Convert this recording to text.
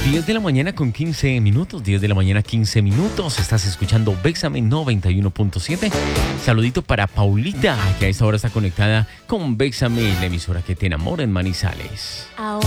10 de la mañana con 15 minutos, 10 de la mañana 15 minutos. Estás escuchando Bésame 91.7. Saludito para Paulita, que a esta hora está conectada con Bésame, la emisora que te enamora en Manizales. Ahora